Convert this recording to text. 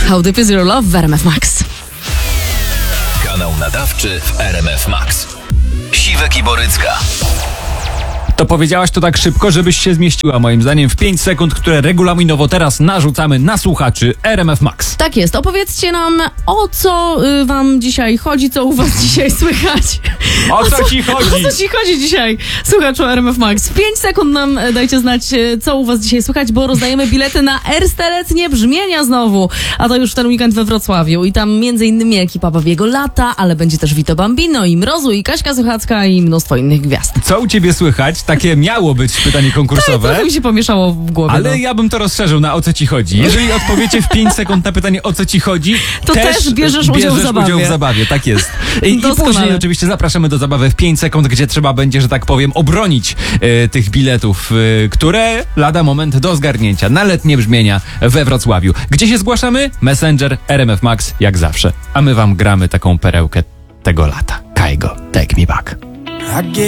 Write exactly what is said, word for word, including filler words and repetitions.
How Deep Is Your Love w R M F Max. Kanał nadawczy w R M F Max. Siwek i Borycka. To powiedziałaś to tak szybko, żebyś się zmieściła moim zdaniem w pięć sekund, które regulaminowo teraz narzucamy na słuchaczy R M F Max. Tak jest, opowiedzcie nam, o co y, wam dzisiaj chodzi, co u was dzisiaj słychać. O co ci chodzi? O co ci chodzi dzisiaj, słuchaczu R M F Max? W pięć sekund nam e, dajcie znać, e, co u was dzisiaj słychać, bo rozdajemy bilety na Ersteletnie Brzmienia znowu, a to już w ten weekend we Wrocławiu i tam między innymi ekipa Babiego Lata, ale będzie też Vito Bambino i Mrozu i Kaśka Suchacka i mnóstwo innych gwiazd. Co u ciebie słychać? Takie miało być pytanie konkursowe. Trochę mi się pomieszało w głowie. Ale no. ja bym to rozszerzył na o co ci chodzi. Jeżeli odpowiecie w pięć sekund na pytanie o co ci chodzi, To też bierzesz udział w zabawie. udział w zabawie, tak jest. I, i Doskonale. później oczywiście zapraszamy do zabawy w pięć sekund, gdzie trzeba będzie, że tak powiem, obronić e, tych biletów, e, które lada moment do zgarnięcia na letnie brzmienia we Wrocławiu. Gdzie się zgłaszamy? Messenger R M F Max, jak zawsze. A my wam gramy taką perełkę tego lata. Kaigo, Take Me Back.